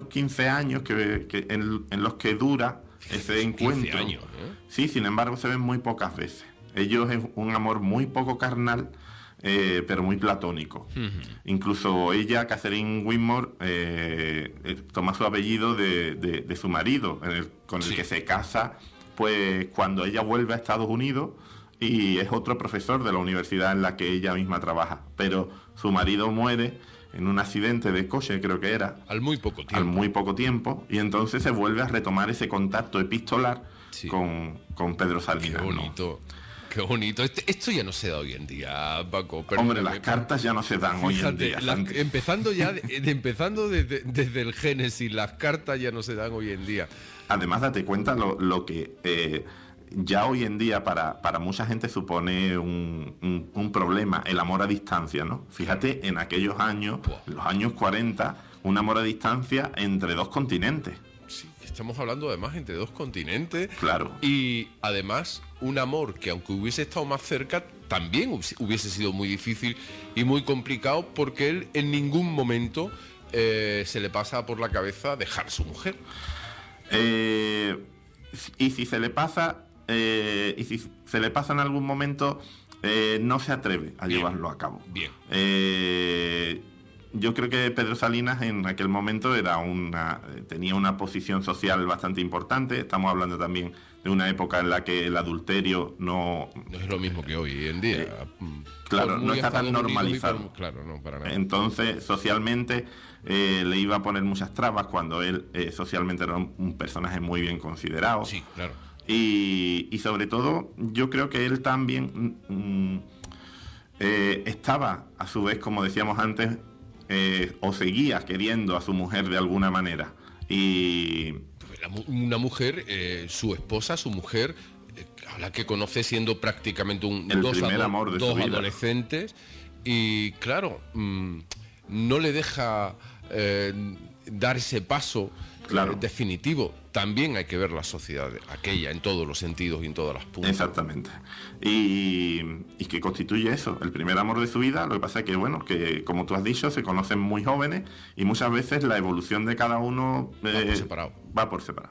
15 años en los que dura ese encuentro. 15 años, ¿eh? Sí, sin embargo se ven muy pocas veces. Ellos es un amor muy poco carnal, pero muy platónico. Incluso ella, Catherine Whitmore, toma su apellido de su marido, con el que se casa, pues cuando ella vuelve a Estados Unidos, y es otro profesor de la universidad en la que ella misma trabaja. Pero su marido muere en un accidente de coche, creo que era. Al muy poco tiempo. Al muy poco tiempo, y entonces se vuelve a retomar ese contacto epistolar con Pedro Salinas. Qué bonito. ¿No? Qué bonito. Esto ya no se da hoy en día, Paco. Hombre, las cartas ya no se dan hoy en día. Empezando desde el Génesis, las cartas ya no se dan hoy en día. Además, date cuenta lo que ya hoy en día para mucha gente supone un problema, el amor a distancia, ¿no? Fíjate, en aquellos años, los años 40, un amor a distancia entre dos continentes. Sí, estamos hablando además entre dos continentes. Claro. Y además un amor que, aunque hubiese estado más cerca, también hubiese sido muy difícil y muy complicado, porque él en ningún momento se le pasa por la cabeza dejar a su mujer. Y si se le pasa en algún momento, no se atreve a llevarlo a cabo. Bien. Yo creo que Pedro Salinas en aquel momento tenía una posición social bastante importante. Estamos hablando también de una época en la que el adulterio no es lo mismo que hoy en día. Claro, no está tan normalizado. Claro, no, para nada. Entonces, socialmente le iba a poner muchas trabas cuando él socialmente era un personaje muy bien considerado. Sí, claro. Y sobre todo, yo creo que él también estaba, a su vez, como decíamos antes, o seguía queriendo a su mujer de alguna manera. Y una mujer, su esposa, su mujer, a la que conoce siendo prácticamente dos adolescentes, y claro, no le deja dar ese paso. Claro. Definitivo. También hay que ver la sociedad aquella en todos los sentidos y en todas las puntas. Exactamente. Y que constituye eso, el primer amor de su vida. Lo que pasa es que, bueno, que como tú has dicho, se conocen muy jóvenes y muchas veces la evolución de cada uno va por separado.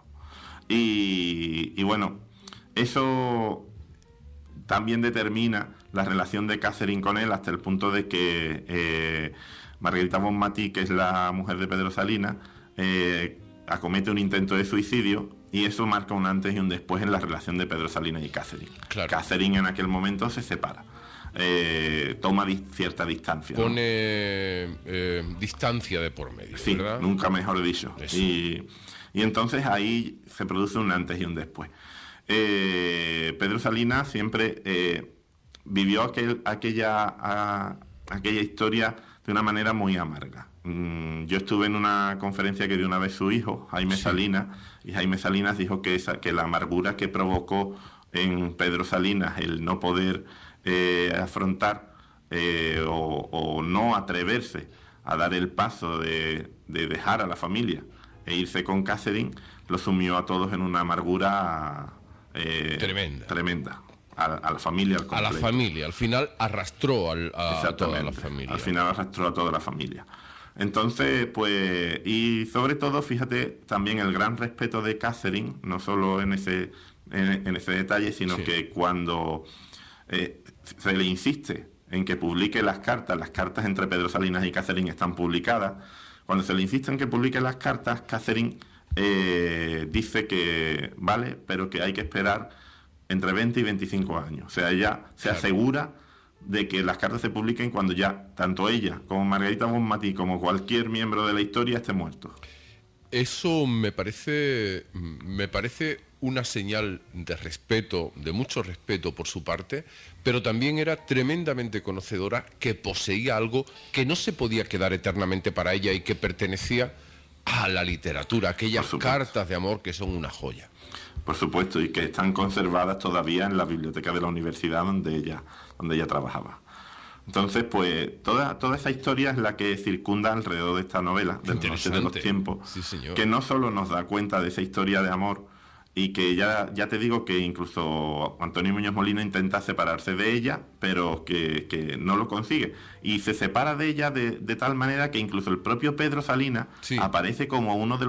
Y bueno, eso también determina la relación de Catherine con él, hasta el punto de que Margarita Bonmatí, que es la mujer de Pedro Salinas, acomete un intento de suicidio, y eso marca un antes y un después en la relación de Pedro Salinas y Catherine. Claro. Catherine en aquel momento se separa, toma cierta distancia. Pone distancia de por medio, sí, ¿verdad? Nunca mejor dicho. Y entonces ahí se produce un antes y un después. Pedro Salinas siempre vivió aquella historia de una manera muy amarga. Yo estuve en una conferencia que dio una vez su hijo, Jaime Salinas, y Jaime Salinas dijo que la amargura que provocó en Pedro Salinas el no poder afrontar o no atreverse a dar el paso de dejar a la familia e irse con Catherine, lo sumió a todos en una amargura tremenda. A la familia al completo. A la familia, al final arrastró a toda la familia. Al final arrastró a toda la familia. Entonces, pues, y sobre todo, fíjate, también el gran respeto de Catherine, no solo en ese detalle, sino que cuando se le insiste en que publique las cartas entre Pedro Salinas y Catherine están publicadas. Cuando se le insiste en que publique las cartas, Catherine dice que vale, pero que hay que esperar entre 20 y 25 años. O sea, ella se asegura de que las cartas se publiquen cuando ya tanto ella como Margarita Bonmatí como cualquier miembro de la historia esté muerto. Eso me parece una señal de respeto, de mucho respeto por su parte, pero también era tremendamente conocedora que poseía algo que no se podía quedar eternamente para ella y que pertenecía a la literatura, aquellas cartas de amor que son una joya. Por supuesto, y que están conservadas todavía en la biblioteca de la universidad donde ella trabajaba. Entonces, pues, toda esa historia es la que circunda alrededor de esta novela, del Noche de los Tiempos, sí, señor, que no solo nos da cuenta de esa historia de amor, y que ya te digo que incluso Antonio Muñoz Molina intenta separarse de ella, pero que no lo consigue. Y se separa de ella de tal manera que incluso el propio Pedro Salinas aparece como uno de los